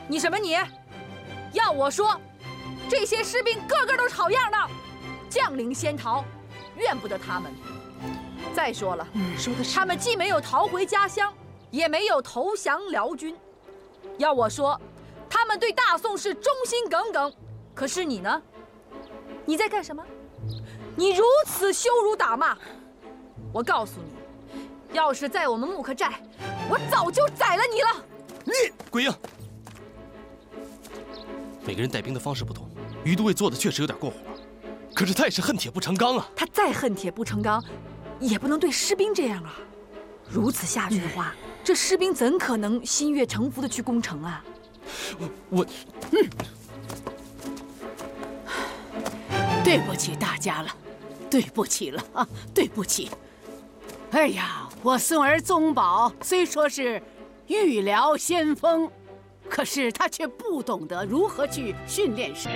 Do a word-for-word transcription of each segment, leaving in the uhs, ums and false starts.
你什么你？要我说，这些士兵个个都是好样的，将领先逃，怨不得他们。再说了， 嗯，说的是， 他们既没有逃回家乡，也没有投降辽军。要我说，他们对大宋是忠心耿耿。可是你呢？你在干什么？你如此羞辱打骂，我告诉你，要是在我们木克寨，我早就宰了你了。 你鬼英，每个人带兵的方式不同，于都尉做的确实有点过火，可是他也是恨铁不成钢啊。 他再恨铁不成钢，也不能对士兵这样啊！如此下去的话，嗯、这士兵怎可能心悦诚服的去攻城啊？ 我我， 嗯，对不起大家了，对不起了啊，对不起。哎呀，我孙儿宗保虽说是御辽先锋，可是他却不懂得如何去训练士兵。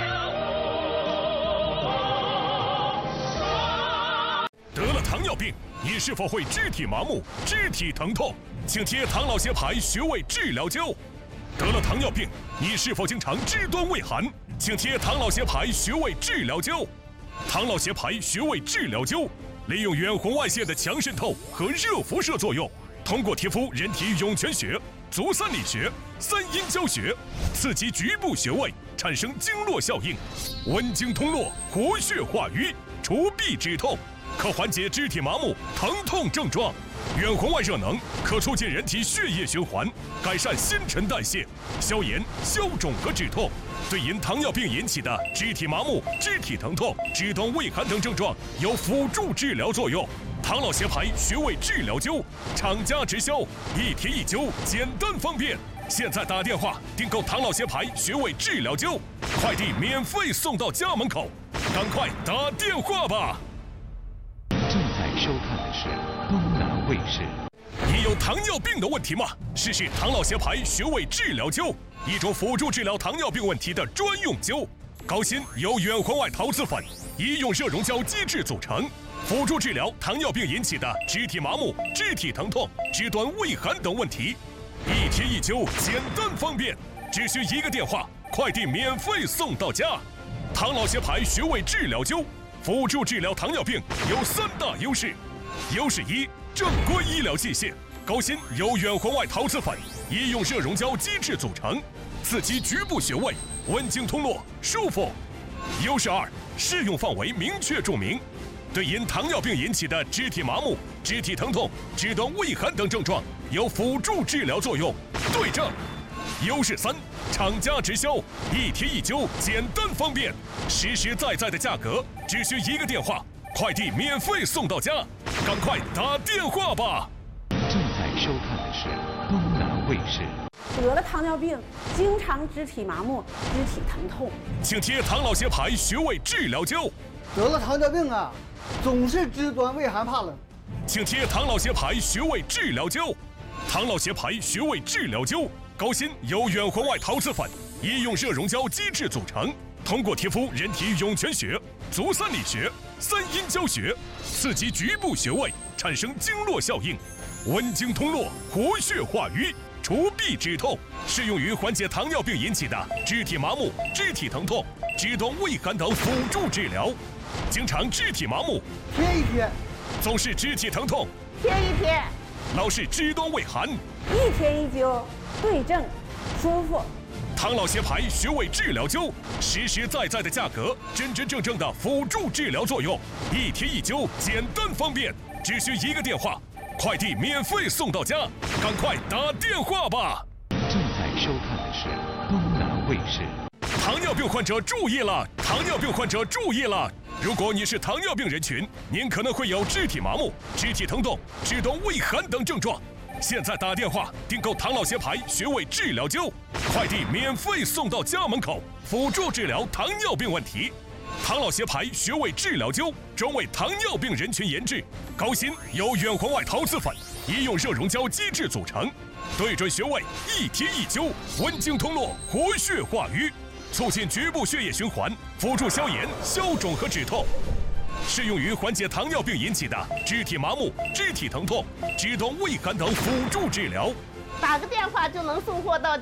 得了糖尿病，你是否会肢体麻木、肢体疼痛？请贴唐老协牌穴位治疗胶。得了糖尿病，你是否经常肢端畏寒？请贴唐老协牌穴位治疗胶。唐老协牌穴位治疗胶利用远红外线的强渗透和热辐射作用，通过贴敷人体涌泉穴、足三里穴、三阴交穴，刺激局部穴位，产生经络效应，温经通络，活血化瘀，除痹止痛，可缓解肢体麻木、疼痛症状。远红外热能可促进人体血液循环，改善新陈代谢，消炎、消肿和止痛。对因糖尿病引起的肢体麻木、肢体疼痛、肢端畏寒等症状有辅助治疗作用。唐老协牌穴位治疗灸，厂家直销，一贴一灸，简单方便。现在打电话订购唐老协牌穴位治疗灸，快递免费送到家门口，赶快打电话吧！ 正在收看的是东南卫视。 你有糖尿病的问题吗？试试唐老协牌穴位治疗灸，一种辅助治疗糖尿病问题的专用灸。高锌由远红外陶瓷粉、医用热熔胶基质组成，辅助治疗糖尿病引起的肢体麻木、肢体疼痛、肢端畏寒等问题。一贴一灸，简单方便，只需一个电话，快递免费送到家。唐老协牌穴位治疗灸，辅助治疗糖尿病有三大优势。优势一，正规医疗器械，高锌由远红外陶瓷粉、医用热熔胶基质组成，刺激局部穴位，温经通络，舒服。优势二，适用范围明确注明，对因糖尿病引起的肢体麻木、肢体疼痛、肢端畏寒等症状有辅助治疗作用。对症。优势三，厂家直销，一贴一灸，简单方便，实实在在的价格，只需一个电话，快递免费送到家，赶快打电话吧！ 正在收看的是东南卫视。 得了糖尿病，经常肢体麻木、肢体疼痛， 请贴唐老协牌穴位治疗灸。 得了糖尿病啊，总是肢端畏寒怕冷， 请贴唐老协牌穴位治疗灸。唐老协牌穴位治疗灸，高锌由远红外陶瓷粉、医用热熔胶基质组成，通过贴敷人体涌泉穴、足三里穴、三阴交穴，刺激局部穴位，产生经络效应，温经通络，活血化瘀，除痹止痛，适用于缓解糖尿病引起的肢体麻木、肢体疼痛、肢端畏寒等辅助治疗。经常肢体麻木， 贴一贴； 总是肢体疼痛， 贴一贴； 老是肢端畏寒， 一贴一灸，对症，舒服。 唐老协牌穴位治疗灸，实实在在的价格，真真正正的辅助治疗作用，一贴一灸，简单方便，只需一个电话，快递免费送到家，赶快打电话吧！ 正在收看的是东南卫视。 糖尿病患者注意了！糖尿病患者注意了！如果你是糖尿病人群，您可能会有肢体麻木、肢体疼痛、肢端畏寒等症状。现在打电话订购唐老协牌穴位治疗灸，快递免费送到家门口，辅助治疗糖尿病问题。唐老协牌穴位治疗灸专为糖尿病人群研制，高锌由远红外陶瓷粉、医用热熔胶基质组成，对准穴位一贴一灸，温经通络，活血化瘀，促进局部血液循环，辅助消炎、消肿和止痛。适用于缓解糖尿病引起的肢体麻木、肢体疼痛、肢端畏寒等辅助治疗。 打个电话就能送货到家。